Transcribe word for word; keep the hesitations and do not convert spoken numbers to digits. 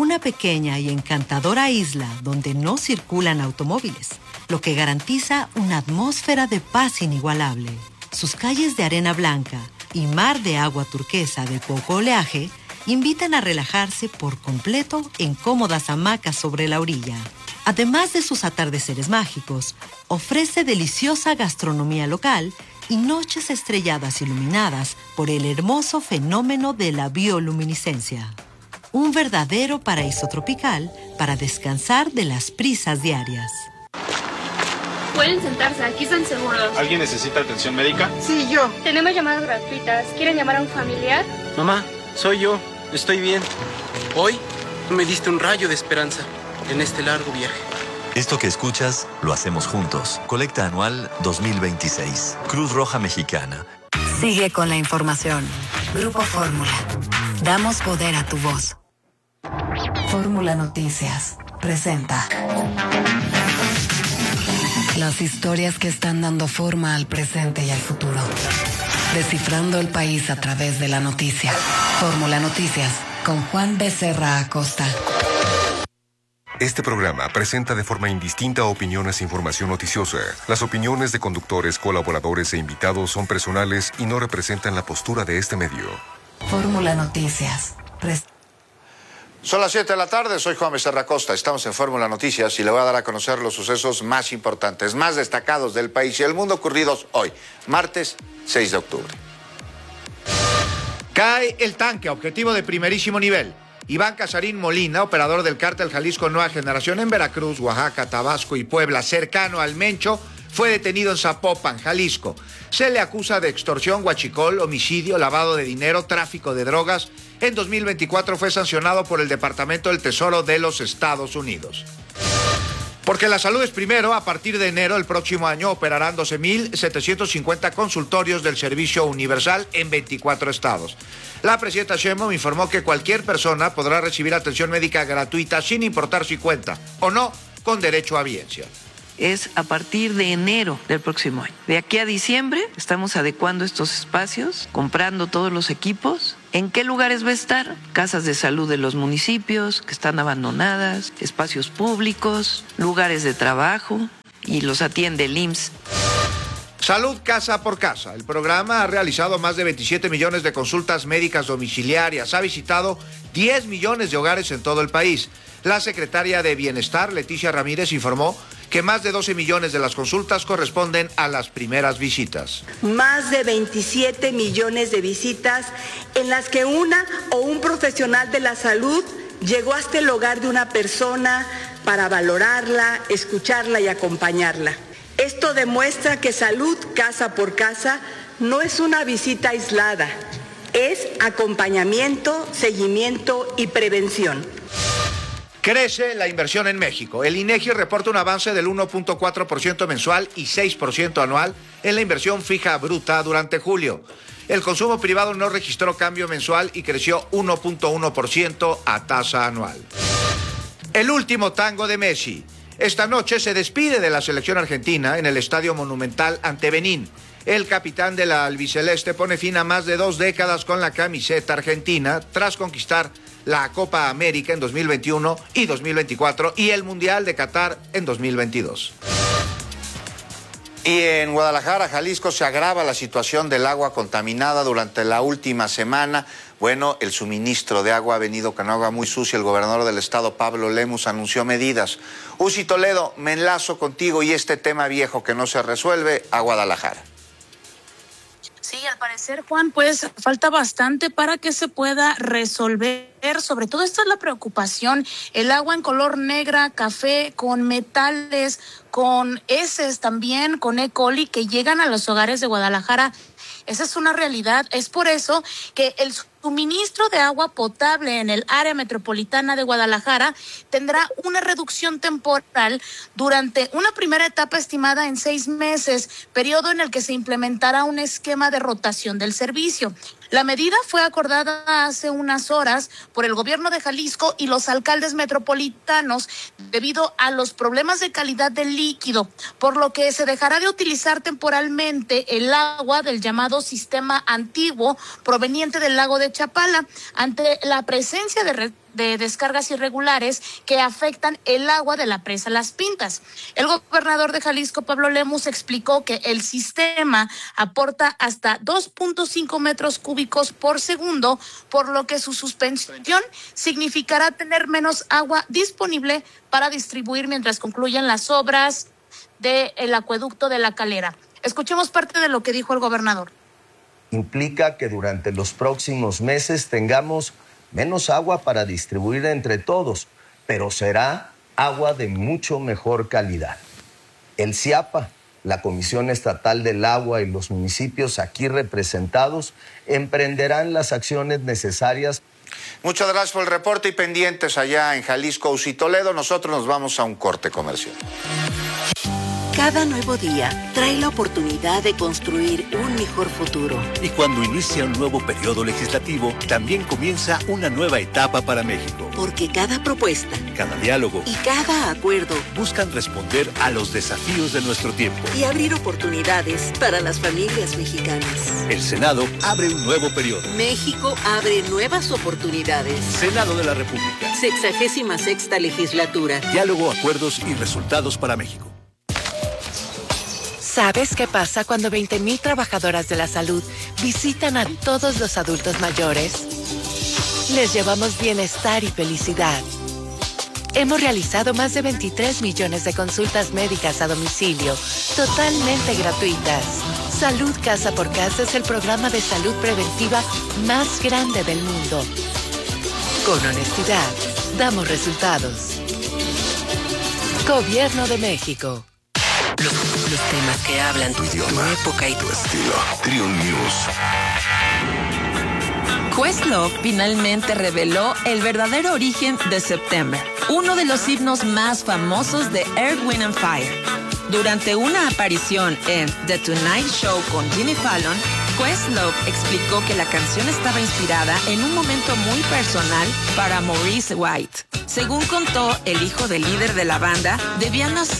una pequeña y encantadora isla donde no circulan automóviles, lo que garantiza una atmósfera de paz inigualable. Sus calles de arena blanca y mar de agua turquesa de poco oleaje invitan a relajarse por completo en cómodas hamacas sobre la orilla. Además de sus atardeceres mágicos, ofrece deliciosa gastronomía local y noches estrelladas iluminadas por el hermoso fenómeno de la bioluminiscencia. Un verdadero paraíso tropical para descansar de las prisas diarias. Pueden sentarse, aquí están seguros. ¿Alguien necesita atención médica? Sí, yo. Tenemos llamadas gratuitas. ¿Quieren llamar a un familiar? Mamá, soy yo. Estoy bien. Hoy me diste un rayo de esperanza en este largo viaje. Esto que escuchas, lo hacemos juntos. Colecta anual dos mil veintiséis. Cruz Roja Mexicana. Sigue con la información. Grupo Fórmula. Damos poder a tu voz. Fórmula Noticias presenta las historias que están dando forma al presente y al futuro. Descifrando el país a través de la noticia. Fórmula Noticias con Juan Becerra Acosta. Este programa presenta de forma indistinta opiniones e información noticiosa. Las opiniones de conductores, colaboradores e invitados son personales y no representan la postura de este medio. Fórmula Noticias. Pres- Son las siete de la tarde, soy Juan Becerra Acosta, estamos en Fórmula Noticias y le voy a dar a conocer los sucesos más importantes, más destacados del país y el mundo ocurridos hoy, martes seis de octubre. Cae el tanque, objetivo de primerísimo nivel. Iván Casarín Molina, operador del cártel Jalisco Nueva Generación en Veracruz, Oaxaca, Tabasco y Puebla, cercano al Mencho, fue detenido en Zapopan, Jalisco. Se le acusa de extorsión, huachicol, homicidio, lavado de dinero, tráfico de drogas. En dos mil veinticuatro fue sancionado por el Departamento del Tesoro de los Estados Unidos. Porque la salud es primero, a partir de enero del próximo año operarán doce mil setecientos cincuenta consultorios del Servicio Universal en veinticuatro estados. La presidenta Sheinbaum informó que cualquier persona podrá recibir atención médica gratuita sin importar si cuenta o no con derecho a audiencia. Es a partir de enero del próximo año. De aquí a diciembre estamos adecuando estos espacios, comprando todos los equipos. ¿En qué lugares va a estar? Casas de salud de los municipios que están abandonadas, espacios públicos, lugares de trabajo y los atiende el I M S S. Salud casa por casa. El programa ha realizado más de veintisiete millones de consultas médicas domiciliarias. Ha visitado diez millones de hogares en todo el país. La secretaria de Bienestar, Leticia Ramírez, informó que más de doce millones de las consultas corresponden a las primeras visitas. Más de veintisiete millones de visitas en las que una o un profesional de la salud llegó hasta el hogar de una persona para valorarla, escucharla y acompañarla. Esto demuestra que salud casa por casa no es una visita aislada, es acompañamiento, seguimiento y prevención. Crece la inversión en México. El INEGI reporta un avance del uno punto cuatro por ciento mensual y seis por ciento anual en la inversión fija bruta durante julio. El consumo privado no registró cambio mensual y creció uno punto uno por ciento a tasa anual. El último tango de Messi. Esta noche se despide de la selección argentina en el Estadio Monumental ante Benín. El capitán de la albiceleste pone fin a más de dos décadas con la camiseta argentina tras conquistar la Copa América en dos mil veintiuno y dos mil veinticuatro y el Mundial de Qatar en dos mil veintidós. Y en Guadalajara, Jalisco, se agrava la situación del agua contaminada durante la última semana. Bueno, el suministro de agua ha venido con agua muy sucia. El gobernador del estado, Pablo Lemus, anunció medidas. Uzi Toledo, me enlazo contigo y este tema viejo que no se resuelve a Guadalajara. Sí, al parecer, Juan, pues falta bastante para que se pueda resolver. Sobre todo esta es la preocupación, el agua en color negra, café, con metales, con heces también, con E. coli que llegan a los hogares de Guadalajara. Esa es una realidad. Es por eso que el suministro de agua potable en el área metropolitana de Guadalajara tendrá una reducción temporal durante una primera etapa estimada en seis meses, periodo en el que se implementará un esquema de rotación del servicio. La medida fue acordada hace unas horas por el gobierno de Jalisco y los alcaldes metropolitanos debido a los problemas de calidad del líquido, por lo que se dejará de utilizar temporalmente el agua del llamado sistema antiguo proveniente del lago de Chapala. Ante la presencia de de descargas irregulares que afectan el agua de la presa Las Pintas. El gobernador de Jalisco, Pablo Lemus, explicó que el sistema aporta hasta dos punto cinco metros cúbicos por segundo, por lo que su suspensión significará tener menos agua disponible para distribuir mientras concluyen las obras del acueducto de La Calera. Escuchemos parte de lo que dijo el gobernador. Implica que durante los próximos meses tengamos menos agua para distribuir entre todos, pero será agua de mucho mejor calidad. El CIAPA, la Comisión Estatal del Agua y los municipios aquí representados emprenderán las acciones necesarias. Muchas gracias por el reporte y pendientes allá en Jalisco, U C I Toledo. Nosotros nos vamos a un corte comercial. Cada nuevo día trae la oportunidad de construir un mejor futuro. Y cuando inicia un nuevo periodo legislativo, también comienza una nueva etapa para México. Porque cada propuesta, cada diálogo y cada acuerdo buscan responder a los desafíos de nuestro tiempo y abrir oportunidades para las familias mexicanas. El Senado abre un nuevo periodo. México abre nuevas oportunidades. Senado de la República. Sexagésima sexta legislatura. Diálogo, acuerdos y resultados para México. ¿Sabes qué pasa cuando veinte mil trabajadoras de la salud visitan a todos los adultos mayores? Les llevamos bienestar y felicidad. Hemos realizado más de veintitrés millones de consultas médicas a domicilio, totalmente gratuitas. Salud Casa por Casa es el programa de salud preventiva más grande del mundo. Con honestidad, damos resultados. Gobierno de México. Los, los temas que hablan tu idioma, tu época y tu estilo. Triun News. Questlove finalmente reveló el verdadero origen de September, uno de los himnos más famosos de Earth, Wind and Fire. Durante una aparición en The Tonight Show con Jimmy Fallon, Questlove explicó que la canción estaba inspirada en un momento muy personal para Maurice White. Según contó, el hijo del líder de la banda debía nacer